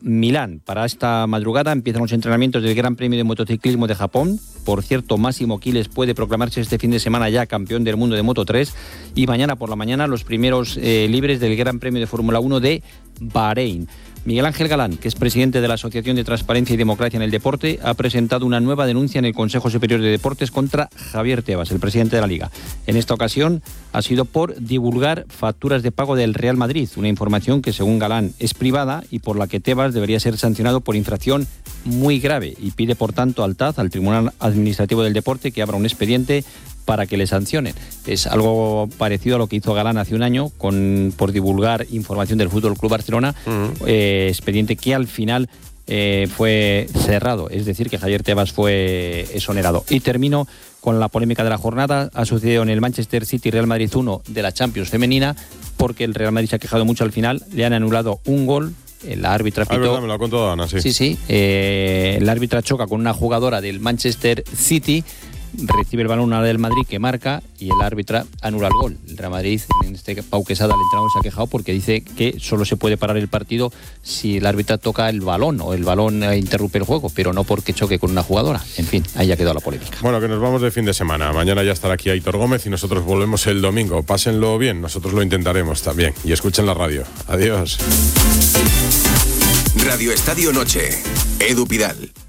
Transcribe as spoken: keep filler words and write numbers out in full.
Milán. Para esta madrugada empiezan los entrenamientos del Gran Premio de Motociclismo de Japón. Por cierto, Máximo Quiles puede proclamarse este fin de semana ya campeón del mundo de Moto tres. Y mañana por la mañana los primeros eh, libres del Gran Premio de Fórmula uno de Bahrein. Miguel Ángel Galán, que es presidente de la Asociación de Transparencia y Democracia en el Deporte, ha presentado una nueva denuncia en el Consejo Superior de Deportes contra Javier Tebas, el presidente de la Liga. En esta ocasión ha sido por divulgar facturas de pago del Real Madrid, una información que según Galán es privada y por la que Tebas debería ser sancionado por infracción muy grave, y pide por tanto al T A D, al Tribunal Administrativo del Deporte, que abra un expediente para que le sancionen. Es algo parecido a lo que hizo Galán hace un año con, por divulgar información del Fútbol Club Barcelona, uh-huh. eh, expediente que al final eh, fue cerrado, es decir, que Javier Tebas fue exonerado. Y termino con la polémica de la jornada. Ha sucedido en el Manchester City Real Madrid uno de la Champions femenina, porque el Real Madrid se ha quejado mucho al final, le han anulado un gol. La árbitra pitó. Ah, verdad, me lo ha contado Ana, sí. Sí, sí. Eh, la árbitra choca con una jugadora del Manchester City, recibe el balón una del Madrid que marca y el árbitra anula el gol. El Real Madrid, en este Pau Quesada, el entrenador, se ha quejado porque dice que solo se puede parar el partido si el árbitra toca el balón o el balón interrumpe el juego, pero no porque choque con una jugadora. En fin, ahí ya quedó la polémica. Bueno, que nos vamos de fin de semana. Mañana ya estará aquí Aitor Gómez y nosotros volvemos el domingo. Pásenlo bien, nosotros lo intentaremos también. Y escuchen la radio. Adiós. Radio Estadio Noche. Edu Pidal.